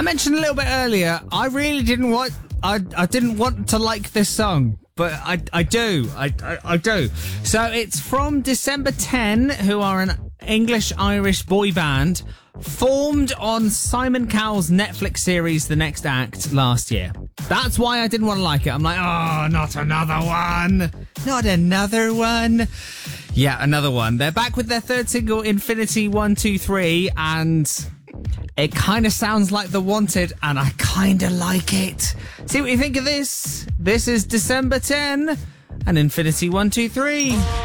I mentioned a little bit earlier, I really didn't want... I didn't want to like this song, but I do. I do. So it's from December 10, who are an English-Irish boy band formed on Simon Cowell's Netflix series The Next Act last year. That's why I didn't want to like it. I'm like, oh, not another one. Not another one. Yeah, another one. They're back with their third single, Infinity 123, and it kind of sounds like The Wanted, and I kind of like it. See what you think of this? This is December 10 and Infinity 123.